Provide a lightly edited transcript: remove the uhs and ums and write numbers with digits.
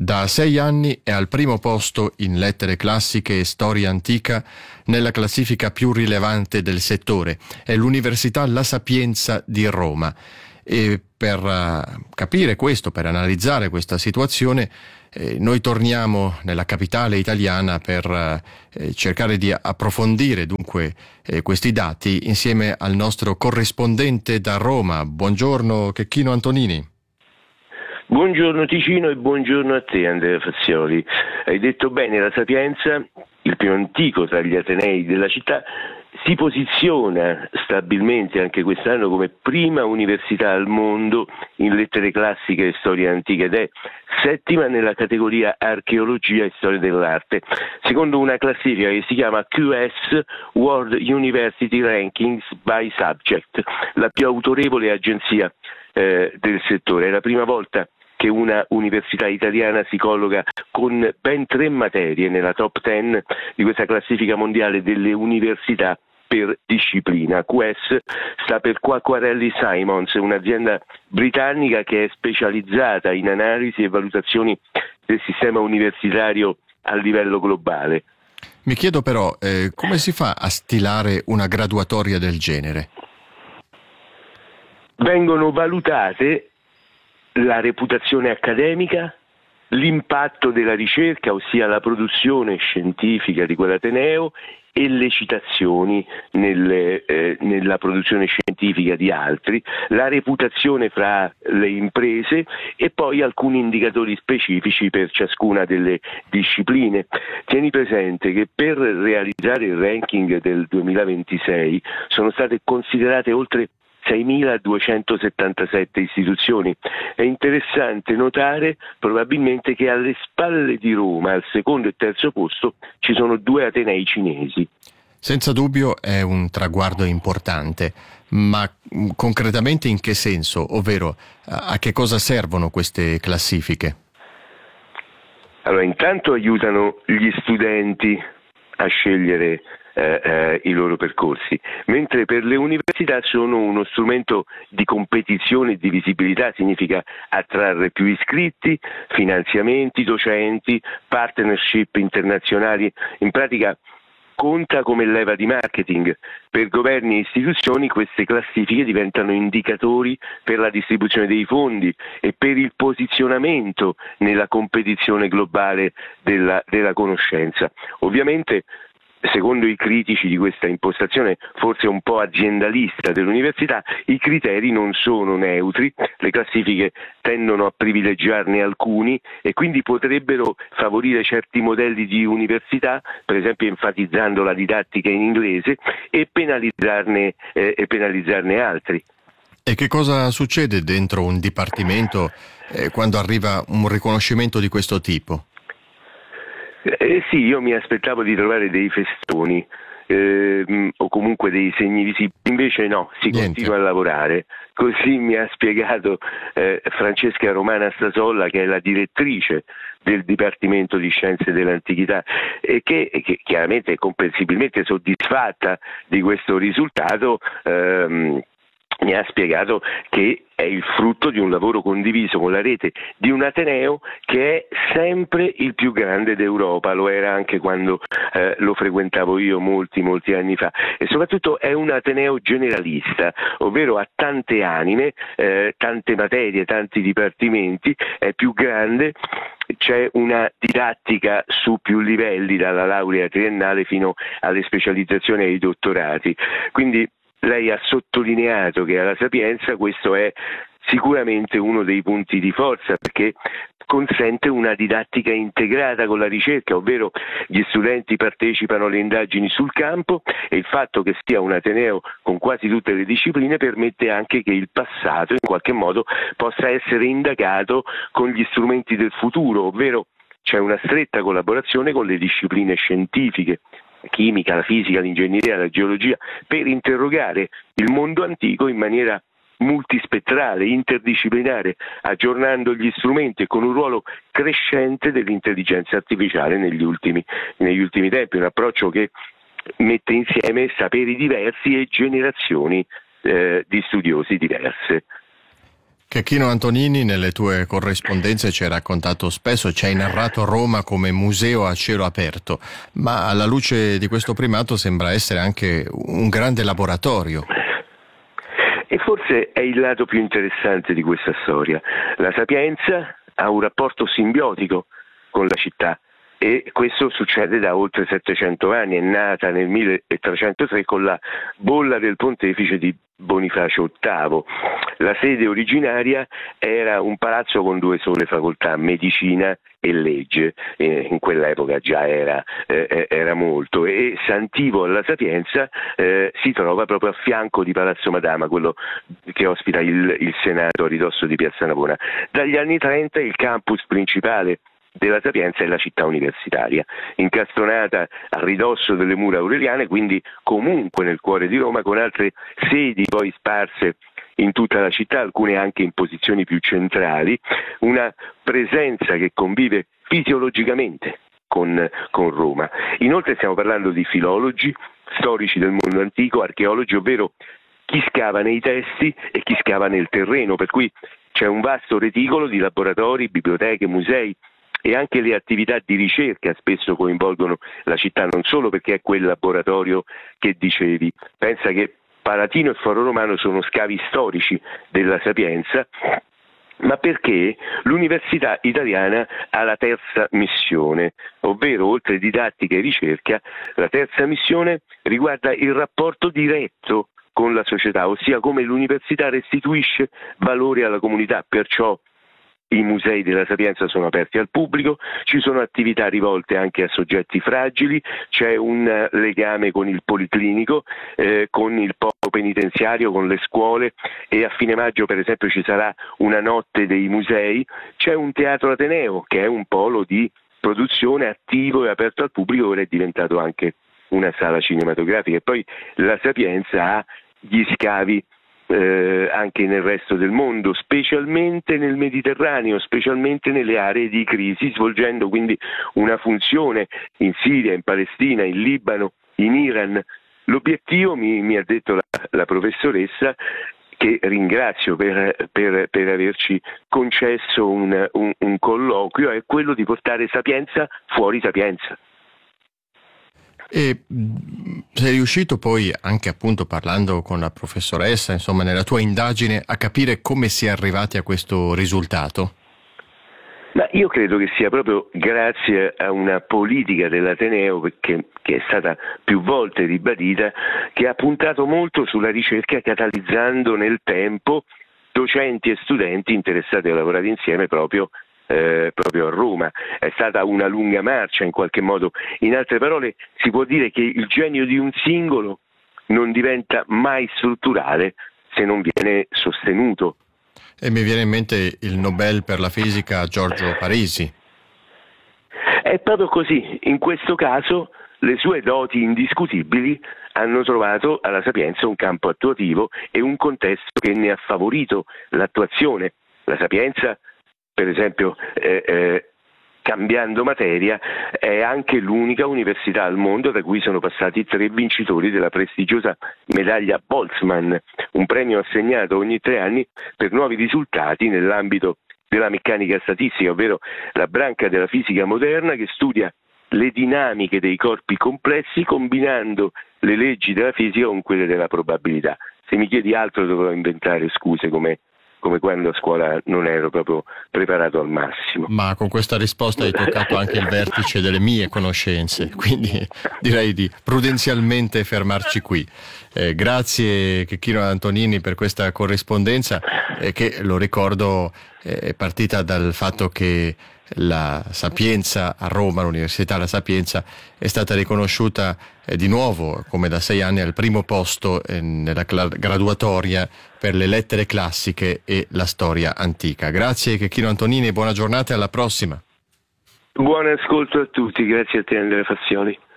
Da 6 anni è al primo posto in lettere classiche e storia antica nella classifica più rilevante del settore. È l'Università La Sapienza di Roma. E per capire questo, per analizzare questa situazione, noi torniamo nella capitale italiana per cercare di approfondire dunque questi dati insieme al nostro corrispondente da Roma. Buongiorno Checchino Antonini. Buongiorno Ticino e buongiorno a te Andrea Fazioli. Hai detto bene, la Sapienza, il più antico tra gli atenei della città, si posiziona stabilmente anche quest'anno come prima università al mondo in lettere classiche e storia antica ed è settima nella categoria archeologia e storia dell'arte, secondo una classifica che si chiama QS World University Rankings by Subject, la più autorevole agenzia del settore. È la prima volta che una università italiana si colloca con ben 3 materie nella top 10 di questa classifica mondiale delle università per disciplina. QS sta per Quacquarelli Simons, un'azienda britannica che è specializzata in analisi e valutazioni del sistema universitario a livello globale. Mi chiedo però come si fa a stilare una graduatoria del genere? Vengono valutate la reputazione accademica, l'impatto della ricerca, ossia la produzione scientifica di quell'ateneo e le citazioni nella produzione scientifica di altri, la reputazione fra le imprese e poi alcuni indicatori specifici per ciascuna delle discipline. Tieni presente che per realizzare il ranking del 2026 sono state considerate oltre 6.277 istituzioni. È interessante notare probabilmente che alle spalle di Roma, al secondo e terzo posto, ci sono 2 atenei cinesi. Senza dubbio è un traguardo importante, ma concretamente in che senso? Ovvero a che cosa servono queste classifiche? Allora, intanto aiutano gli studenti a scegliere i loro percorsi, mentre per le università sono uno strumento di competizione e di visibilità. Significa attrarre più iscritti, finanziamenti, docenti, partnership internazionali. In pratica conta come leva di marketing. Per governi e istituzioni queste classifiche diventano indicatori per la distribuzione dei fondi e per il posizionamento nella competizione globale della conoscenza. Ovviamente, secondo i critici di questa impostazione forse un po' aziendalista dell'università, i criteri non sono neutri, le classifiche tendono a privilegiarne alcuni e quindi potrebbero favorire certi modelli di università, per esempio enfatizzando la didattica in inglese, e penalizzarne altri. E che cosa succede dentro un dipartimento quando arriva un riconoscimento di questo tipo? Sì, io mi aspettavo di trovare dei festoni o comunque dei segni visibili, invece no, si continua a lavorare. Così mi ha spiegato Francesca Romana Stasolla, che è la direttrice del Dipartimento di Scienze dell'Antichità e che chiaramente è comprensibilmente soddisfatta di questo risultato. Mi ha spiegato che è il frutto di un lavoro condiviso con la rete di un ateneo che è sempre il più grande d'Europa, lo era anche quando lo frequentavo io molti anni fa, e soprattutto è un ateneo generalista, ovvero ha tante anime, tante materie, tanti dipartimenti, è più grande, c'è una didattica su più livelli, dalla laurea triennale fino alle specializzazioni e ai dottorati. Quindi lei ha sottolineato che alla Sapienza questo è sicuramente uno dei punti di forza, perché consente una didattica integrata con la ricerca, ovvero gli studenti partecipano alle indagini sul campo e il fatto che sia un ateneo con quasi tutte le discipline permette anche che il passato in qualche modo possa essere indagato con gli strumenti del futuro, ovvero c'è una stretta collaborazione con le discipline scientifiche, la chimica, la fisica, l'ingegneria, la geologia, per interrogare il mondo antico in maniera multispettrale, interdisciplinare, aggiornando gli strumenti e con un ruolo crescente dell'intelligenza artificiale negli ultimi tempi, un approccio che mette insieme saperi diversi e generazioni di studiosi diverse. Checchino Antonini, nelle tue corrispondenze ci hai raccontato spesso, ci hai narrato Roma come museo a cielo aperto, ma alla luce di questo primato sembra essere anche un grande laboratorio. E forse è il lato più interessante di questa storia. La Sapienza ha un rapporto simbiotico con la città e questo succede da oltre 700 anni, è nata nel 1303 con la bolla del pontefice di Bonifacio VIII. La sede originaria era un palazzo con due sole facoltà, medicina e legge, in quell'epoca già era molto, e Sant'Ivo alla Sapienza si trova proprio a fianco di Palazzo Madama, quello che ospita il Senato a ridosso di Piazza Navona. Dagli anni 30 il campus principale della Sapienza è la città universitaria, incastronata a ridosso delle mura aureliane, quindi comunque nel cuore di Roma, con altre sedi poi sparse in tutta la città, alcune anche in posizioni più centrali, una presenza che convive fisiologicamente con Roma. Inoltre stiamo parlando di filologi, storici del mondo antico, archeologi, ovvero chi scava nei testi e chi scava nel terreno, per cui c'è un vasto reticolo di laboratori, biblioteche, musei, e anche le attività di ricerca spesso coinvolgono la città, non solo perché è quel laboratorio che dicevi. Pensa che Palatino e Foro Romano sono scavi storici della Sapienza, ma perché l'Università Italiana ha la terza missione, ovvero oltre didattica e ricerca, la terza missione riguarda il rapporto diretto con la società, ossia come l'università restituisce valore alla comunità, perciò i musei della Sapienza sono aperti al pubblico, ci sono attività rivolte anche a soggetti fragili, c'è un legame con il policlinico, con il polo penitenziario, con le scuole, e a fine maggio per esempio ci sarà una notte dei musei, c'è un teatro Ateneo che è un polo di produzione attivo e aperto al pubblico, ora è diventato anche una sala cinematografica, e poi la Sapienza ha gli scavi anche nel resto del mondo, specialmente nel Mediterraneo, specialmente nelle aree di crisi, svolgendo quindi una funzione in Siria, in Palestina, in Libano, in Iran. L'obiettivo, mi ha detto la professoressa, che ringrazio per averci concesso un colloquio, è quello di portare Sapienza fuori Sapienza. E sei riuscito poi, anche appunto parlando con la professoressa, insomma nella tua indagine, a capire come si è arrivati a questo risultato? Ma io credo che sia proprio grazie a una politica dell'Ateneo che è stata più volte ribadita, che ha puntato molto sulla ricerca, catalizzando nel tempo docenti e studenti interessati a lavorare insieme proprio a Roma. È stata una lunga marcia in qualche modo. In altre parole, si può dire che il genio di un singolo non diventa mai strutturale se non viene sostenuto. E mi viene in mente il Nobel per la fisica Giorgio Parisi. È proprio così. In questo caso le sue doti indiscutibili hanno trovato alla Sapienza un campo attuativo e un contesto che ne ha favorito l'attuazione. La Sapienza, per esempio, cambiando materia, è anche l'unica università al mondo da cui sono passati 3 vincitori della prestigiosa medaglia Boltzmann, un premio assegnato ogni 3 anni per nuovi risultati nell'ambito della meccanica statistica, ovvero la branca della fisica moderna che studia le dinamiche dei corpi complessi combinando le leggi della fisica con quelle della probabilità. Se mi chiedi altro dovrò inventare scuse come quando a scuola non ero proprio preparato al massimo. Ma con questa risposta hai toccato anche il vertice delle mie conoscenze, quindi direi di prudenzialmente fermarci qui. Grazie Checchino Antonini per questa corrispondenza che, lo ricordo, è partita dal fatto che la Sapienza a Roma, l'Università La Sapienza, è stata riconosciuta di nuovo come da 6 anni al primo posto nella graduatoria per le lettere classiche e la storia antica. Grazie Checchino Antonini, buona giornata e alla prossima. Buon ascolto a tutti, grazie a te Andrea Fazioli.